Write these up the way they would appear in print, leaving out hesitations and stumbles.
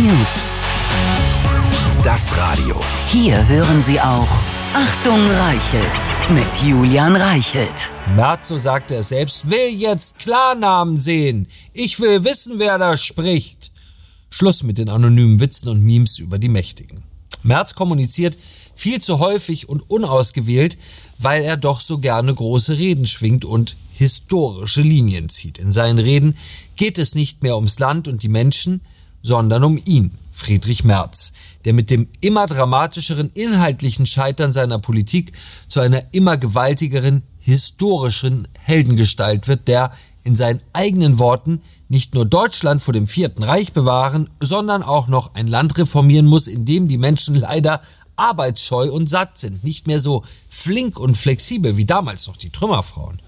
News. Das Radio. Hier hören Sie auch Achtung Reichelt mit Julian Reichelt. Merz, so sagte er selbst, will jetzt Klarnamen sehen. Ich will wissen, wer da spricht. Schluss mit den anonymen Witzen und Memes über die Mächtigen. Merz kommuniziert viel zu häufig und unausgewählt, weil er doch so gerne große Reden schwingt und historische Linien zieht. In seinen Reden geht es nicht mehr ums Land und die Menschen, sondern um ihn, Friedrich Merz, der mit dem immer dramatischeren inhaltlichen Scheitern seiner Politik zu einer immer gewaltigeren historischen Heldengestalt wird, der in seinen eigenen Worten nicht nur Deutschland vor dem Vierten Reich bewahren, sondern auch noch ein Land reformieren muss, in dem die Menschen leider arbeitsscheu und satt sind, nicht mehr so flink und flexibel wie damals noch die Trümmerfrauen.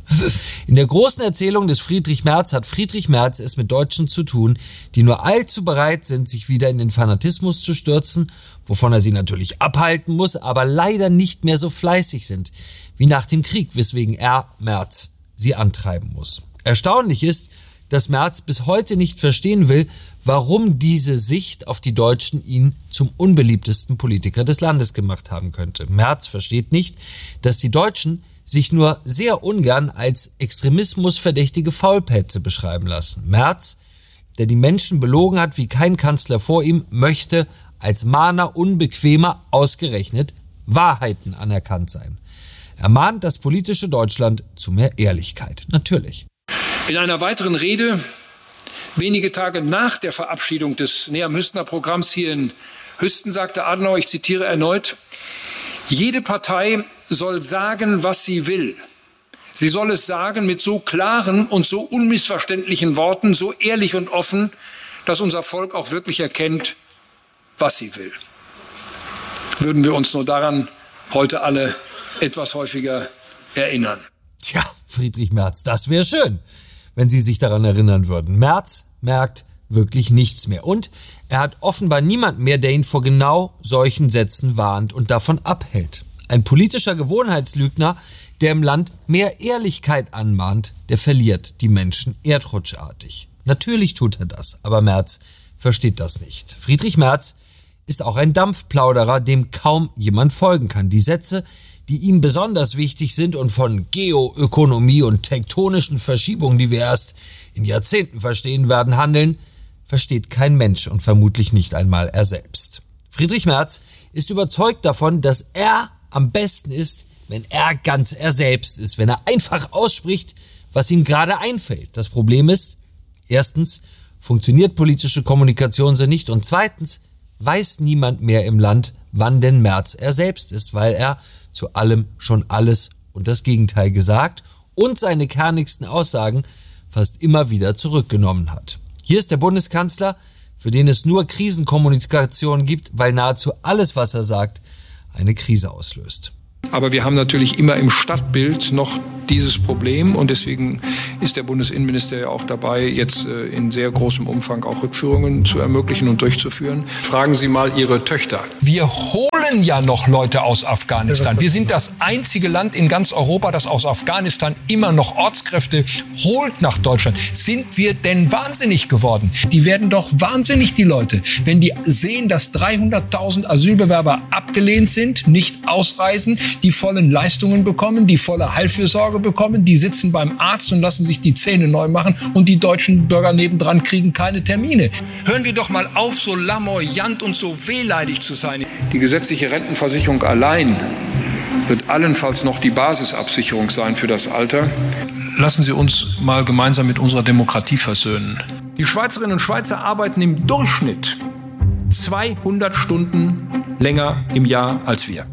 In der großen Erzählung des Friedrich Merz hat Friedrich Merz es mit Deutschen zu tun, die nur allzu bereit sind, sich wieder in den Fanatismus zu stürzen, wovon er sie natürlich abhalten muss, aber leider nicht mehr so fleißig sind wie nach dem Krieg, weswegen er, Merz, sie antreiben muss. Erstaunlich ist, dass Merz bis heute nicht verstehen will, warum diese Sicht auf die Deutschen ihn zum unbeliebtesten Politiker des Landes gemacht haben könnte. Merz versteht nicht, dass die Deutschen sich nur sehr ungern als extremismusverdächtige Faulpelze beschreiben lassen. Merz, der die Menschen belogen hat wie kein Kanzler vor ihm, möchte als Mahner unbequemer ausgerechnet Wahrheiten anerkannt sein. Er mahnt das politische Deutschland zu mehr Ehrlichkeit. Natürlich. In einer weiteren Rede, wenige Tage nach der Verabschiedung des Nehamp-Hüstner-Programms hier in Hüsten, sagte Adenauer, ich zitiere erneut, jede Partei soll sagen, was sie will. Sie soll es sagen mit so klaren und so unmissverständlichen Worten, so ehrlich und offen, dass unser Volk auch wirklich erkennt, was sie will. Würden wir uns nur daran heute alle etwas häufiger erinnern. Tja, Friedrich Merz, das wäre schön, wenn Sie sich daran erinnern würden. Merz merkt wirklich nichts mehr. Und er hat offenbar niemand mehr, der ihn vor genau solchen Sätzen warnt und davon abhält. Ein politischer Gewohnheitslügner, der im Land mehr Ehrlichkeit anmahnt, der verliert die Menschen erdrutschartig. Natürlich tut er das, aber Merz versteht das nicht. Friedrich Merz ist auch ein Dampfplauderer, dem kaum jemand folgen kann. Die Sätze, die ihm besonders wichtig sind und von Geoökonomie und tektonischen Verschiebungen, die wir erst in Jahrzehnten verstehen werden, handeln, versteht kein Mensch und vermutlich nicht einmal er selbst. Friedrich Merz ist überzeugt davon, dass er am besten ist, wenn er ganz er selbst ist, wenn er einfach ausspricht, was ihm gerade einfällt. Das Problem ist, erstens funktioniert politische Kommunikation so nicht und zweitens weiß niemand mehr im Land, wann denn Merz er selbst ist, weil er zu allem schon alles und das Gegenteil gesagt und seine kernigsten Aussagen fast immer wieder zurückgenommen hat. Hier ist der Bundeskanzler, für den es nur Krisenkommunikation gibt, weil nahezu alles, was er sagt, eine Krise auslöst. Aber wir haben natürlich immer im Stadtbild noch dieses Problem und deswegen ist der Bundesinnenminister ja auch dabei, jetzt in sehr großem Umfang auch Rückführungen zu ermöglichen und durchzuführen. Fragen Sie mal Ihre Töchter. Wir holen ja noch Leute aus Afghanistan. Wir sind das einzige Land in ganz Europa, das aus Afghanistan immer noch Ortskräfte holt nach Deutschland. Sind wir denn wahnsinnig geworden? Die werden doch wahnsinnig, die Leute, wenn die sehen, dass 300.000 Asylbewerber abgelehnt sind, nicht ausreisen, die vollen Leistungen bekommen, die volle Heilfürsorge bekommen, die sitzen beim Arzt und lassen sich die Zähne neu machen und die deutschen Bürger nebendran kriegen keine Termine. Hören wir doch mal auf, so lamoyant und so wehleidig zu sein. Die gesetzliche Rentenversicherung allein wird allenfalls noch die Basisabsicherung sein für das Alter. Lassen Sie uns mal gemeinsam mit unserer Demokratie versöhnen. Die Schweizerinnen und Schweizer arbeiten im Durchschnitt 200 Stunden länger im Jahr als wir.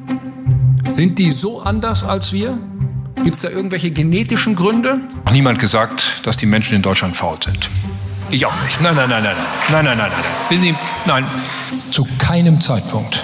Sind die so anders als wir? Gibt es da irgendwelche genetischen Gründe? Niemand gesagt, dass die Menschen in Deutschland faul sind. Ich auch nicht. Nein. Wissen Sie, nein. Zu keinem Zeitpunkt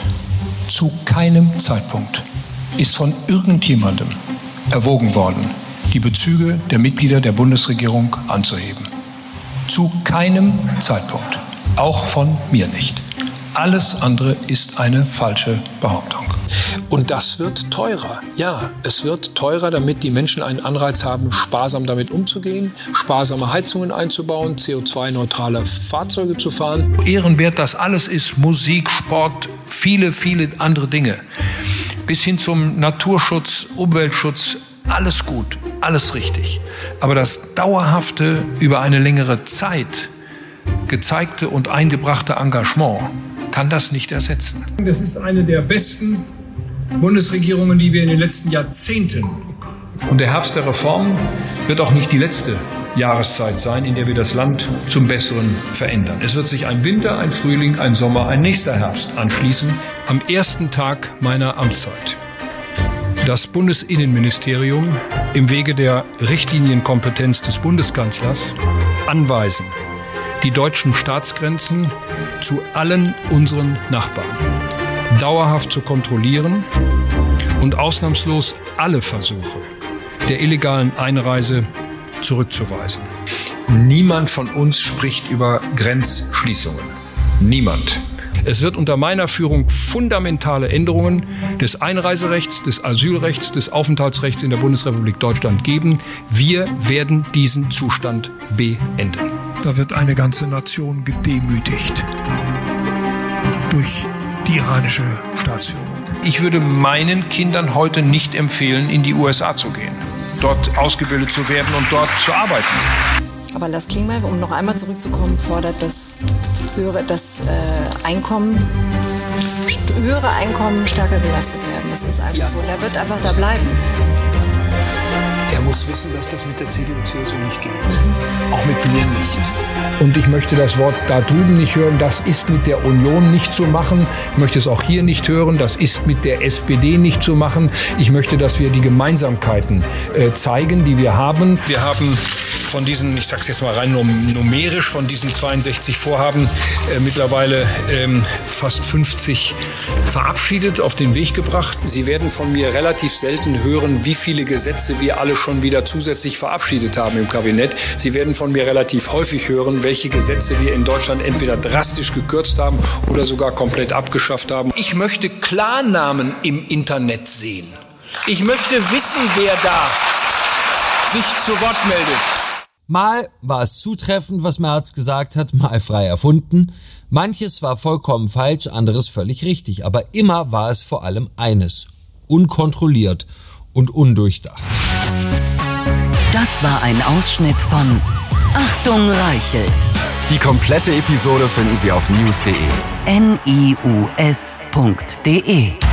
ist von irgendjemandem erwogen worden, die Bezüge der Mitglieder der Bundesregierung anzuheben. Zu keinem Zeitpunkt. Auch von mir nicht. Alles andere ist eine falsche Behauptung. Und das wird teurer. Ja, es wird teurer, damit die Menschen einen Anreiz haben, sparsam damit umzugehen, sparsame Heizungen einzubauen, CO2-neutrale Fahrzeuge zu fahren. Ehrenwert das alles ist, Musik, Sport, viele, viele andere Dinge. Bis hin zum Naturschutz, Umweltschutz, alles gut, alles richtig. Aber das dauerhafte, über eine längere Zeit gezeigte und eingebrachte Engagement kann das nicht ersetzen. Das ist eine der besten Bundesregierungen, die wir in den letzten Jahrzehnten. Und der Herbst der Reformen wird auch nicht die letzte Jahreszeit sein, in der wir das Land zum Besseren verändern. Es wird sich ein Winter, ein Frühling, ein Sommer, ein nächster Herbst anschließen. Am ersten Tag meiner Amtszeit. Das Bundesinnenministerium im Wege der Richtlinienkompetenz des Bundeskanzlers anweisen, die deutschen Staatsgrenzen zu allen unseren Nachbarn dauerhaft zu kontrollieren und ausnahmslos alle Versuche der illegalen Einreise zurückzuweisen. Niemand von uns spricht über Grenzschließungen. Niemand. Es wird unter meiner Führung fundamentale Änderungen des Einreiserechts, des Asylrechts, des Aufenthaltsrechts in der Bundesrepublik Deutschland geben. Wir werden diesen Zustand beenden. Da wird eine ganze Nation gedemütigt durch die iranische Staatsführung. Ich würde meinen Kindern heute nicht empfehlen, in die USA zu gehen, dort ausgebildet zu werden und dort zu arbeiten. Aber Lars Klingbeil, um noch einmal zurückzukommen, fordert das höhere Einkommen stärker belastet werden. Das ist einfach so. Der wird einfach da bleiben. Er muss wissen, dass das mit der CDU-CSU nicht geht. Auch mit mir nicht. Und ich möchte das Wort da drüben nicht hören, das ist mit der Union nicht zu machen. Ich möchte es auch hier nicht hören, das ist mit der SPD nicht zu machen. Ich möchte, dass wir die Gemeinsamkeiten zeigen, die wir haben. Wir haben von diesen, ich sag's jetzt mal rein numerisch, von diesen 62 Vorhaben mittlerweile fast 50 verabschiedet, auf den Weg gebracht. Sie werden von mir relativ selten hören, wie viele Gesetze wir alle schon wieder zusätzlich verabschiedet haben im Kabinett. Sie werden von mir relativ häufig hören, welche Gesetze wir in Deutschland entweder drastisch gekürzt haben oder sogar komplett abgeschafft haben. Ich möchte Klarnamen im Internet sehen. Ich möchte wissen, wer da sich zu Wort meldet. Mal war es zutreffend, was Merz gesagt hat, mal frei erfunden. Manches war vollkommen falsch, anderes völlig richtig. Aber immer war es vor allem eines: unkontrolliert und undurchdacht. Das war ein Ausschnitt von Achtung Reichelt. Die komplette Episode finden Sie auf news.de. NIUS.de